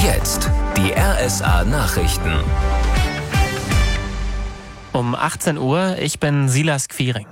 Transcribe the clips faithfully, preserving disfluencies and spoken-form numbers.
jetzt die R S A-Nachrichten. Um achtzehn Uhr, ich bin Silas Quiring.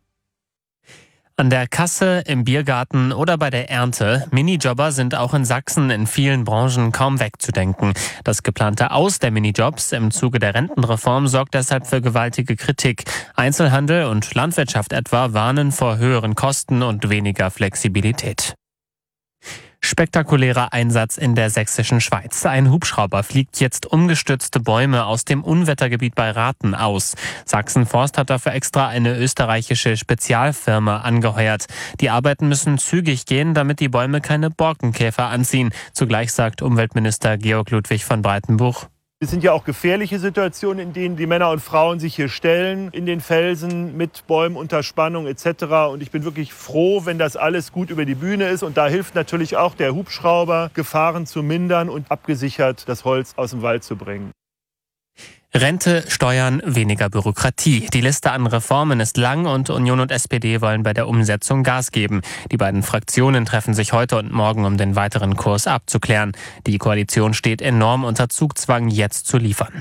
An der Kasse, im Biergarten oder bei der Ernte, Minijobber sind auch in Sachsen in vielen Branchen kaum wegzudenken. Das geplante Aus der Minijobs im Zuge der Rentenreform sorgt deshalb für gewaltige Kritik. Einzelhandel und Landwirtschaft etwa warnen vor höheren Kosten und weniger Flexibilität. Spektakulärer Einsatz in der sächsischen Schweiz. Ein Hubschrauber fliegt jetzt umgestürzte Bäume aus dem Unwettergebiet bei Rathen aus. Sachsen-Forst hat dafür extra eine österreichische Spezialfirma angeheuert. Die Arbeiten müssen zügig gehen, damit die Bäume keine Borkenkäfer anziehen. Zugleich sagt Umweltminister Georg Ludwig von Breitenbuch: Es sind ja auch gefährliche Situationen, in denen die Männer und Frauen sich hier stellen, in den Felsen mit Bäumen unter Spannung et cetera. Und ich bin wirklich froh, wenn das alles gut über die Bühne ist. Und da hilft natürlich auch der Hubschrauber, Gefahren zu mindern und abgesichert das Holz aus dem Wald zu bringen. Rente, Steuern, weniger Bürokratie. Die Liste an Reformen ist lang und Union und S P D wollen bei der Umsetzung Gas geben. Die beiden Fraktionen treffen sich heute und morgen, um den weiteren Kurs abzuklären. Die Koalition steht enorm unter Zugzwang, jetzt zu liefern.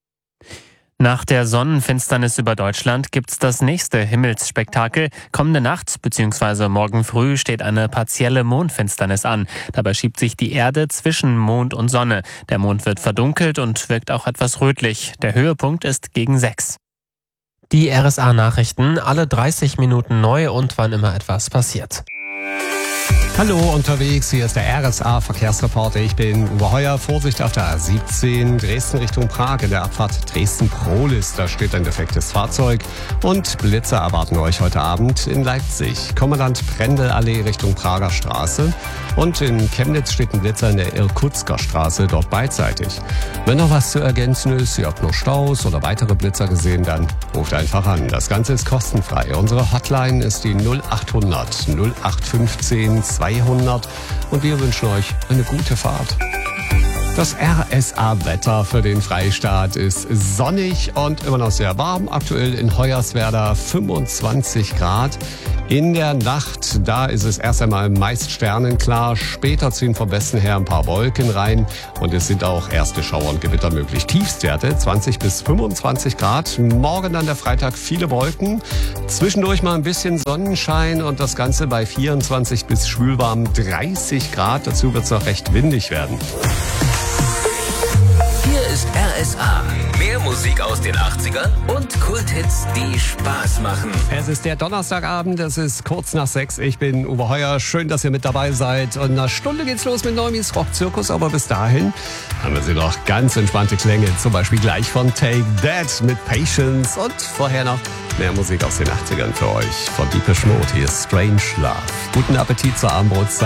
Nach der Sonnenfinsternis über Deutschland gibt's das nächste Himmelsspektakel. Kommende Nacht bzw. morgen früh steht eine partielle Mondfinsternis an. Dabei schiebt sich die Erde zwischen Mond und Sonne. Der Mond wird verdunkelt und wirkt auch etwas rötlich. Der Höhepunkt ist gegen sechs. Die R S A-Nachrichten, alle dreißig Minuten neu und wann immer etwas passiert. Hallo, unterwegs, hier ist der R S A-Verkehrsreporter. Ich bin Uwe Heuer. Vorsicht auf der A siebzehn, Dresden Richtung Prag. In der Abfahrt Dresden-Prohlis, da steht ein defektes Fahrzeug. Und Blitzer erwarten euch heute Abend in Leipzig. Kommandant Prendel-Allee Richtung Prager Straße. Und in Chemnitz steht ein Blitzer in der Irkutsker Straße, dort beidseitig. Wenn noch was zu ergänzen ist, ihr habt noch Staus oder weitere Blitzer gesehen, dann ruft einfach an. Das Ganze ist kostenfrei. Unsere Hotline ist die null acht hundert null acht fünfzehn zweihundert und wir wünschen euch eine gute Fahrt. Das R S A-Wetter für den Freistaat ist sonnig und immer noch sehr warm. Aktuell in Hoyerswerda fünfundzwanzig Grad. In der Nacht, da ist es erst einmal meist sternenklar. Später ziehen vom Westen her ein paar Wolken rein und es sind auch erste Schauer und Gewitter möglich. Tiefstwerte zwanzig bis fünfundzwanzig Grad. Morgen dann der Freitag viele Wolken. Zwischendurch mal ein bisschen Sonnenschein und das Ganze bei vierundzwanzig bis schwülwarm dreißig Grad. Dazu wird es noch recht windig werden. Hier ist R S A. Mehr Musik aus den achtzigern und Kulthits, die Spaß machen. Es ist der Donnerstagabend, es ist kurz nach sechs. Ich bin Uwe Heuer. Schön, dass ihr mit dabei seid. Und in einer Stunde geht's los mit Neumis Rockzirkus. Aber bis dahin haben wir sie noch ganz entspannte Klänge. Zum Beispiel gleich von Take That mit Patience. Und vorher noch mehr Musik aus den achtzigern für euch. Von Depeche Mode. Hier ist Strange Love. Guten Appetit zur Abendbrotzeit.